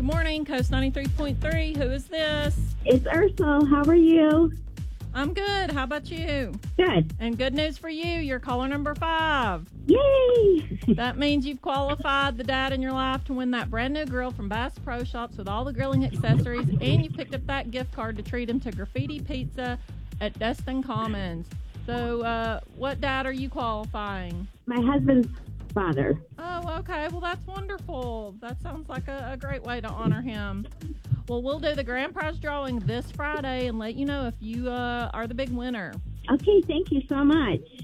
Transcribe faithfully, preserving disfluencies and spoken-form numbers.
Good morning, Coast ninety-three point three. Who is this? It's Ursula. How are you? I'm good. How about you? Good. And good news for you. You're caller number five. Yay! That means you've qualified the dad in your life to win that brand new grill from Bass Pro Shops with all the grilling accessories, and you picked up that gift card to treat him to Graffiti Pizza at Destin Commons. So, uh, what dad are you qualifying? My husband's father. Oh, okay. Well, that's wonderful. That sounds like a, a great way to honor him. Well, we'll do the grand prize drawing this Friday and let you know if you uh, are the big winner. Okay, thank you so much.